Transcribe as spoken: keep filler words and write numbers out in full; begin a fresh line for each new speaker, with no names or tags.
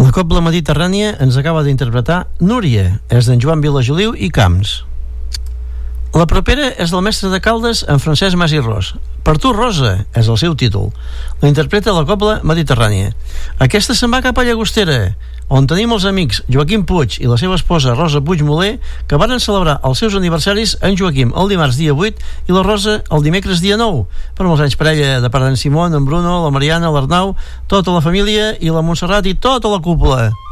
La Cobla Mediterrània ens acaba d'interpretar Núria, és d'en Joan Vilageliu i Camps. La propera és del mestre de Caldes, en Francesc Mas i Ros. Per tu, Rosa, és el seu títol. La interpreta la Cobla Mediterrània. Aquesta se'n va cap a Llagostera, on tenim els amics Joaquim Puig i la seva esposa Rosa Puig Moler, que varen celebrar els seus aniversaris en Joaquim el dimarts dia vuit i la Rosa el dimecres dia nou. Per molts anys parella, de part d'en Simón, en Bruno, la Mariana, l'Arnau, tota la família i la Montserrat i tota la cúpula.